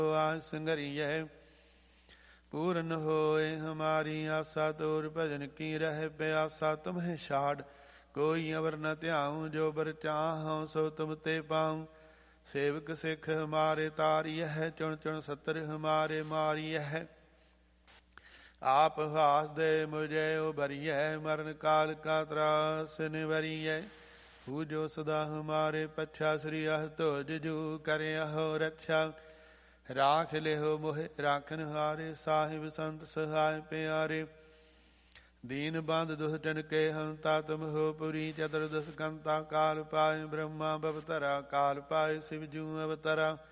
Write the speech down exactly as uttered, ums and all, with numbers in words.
आस संगरिय पूर्ण होए हमारी आशा। तोर भजन की रह प्यासा तुम्हें छाड़ कोई अवर न त्याऊं। जो बर चाहूं सो तुम ते पाऊं। सेवक सिख हमारे तारिय है चुन चुन सतर हमारे मारिय है। आप हास दे मुझे उबरिय मरण काल का त्रास निवरिय। पूजो सदा हमारे पच्छा श्री अह तो जजू करे अहो रक्षा। राख लेहो मोहे राखन हारे साहिब संत सहाय प्यारे। दीन बंद दुष्टन के हंता तुम हो पुरी चतुर्दश कंता। काल पाए ब्रह्मा बवतरा काल पाए शिव जू अवतरा।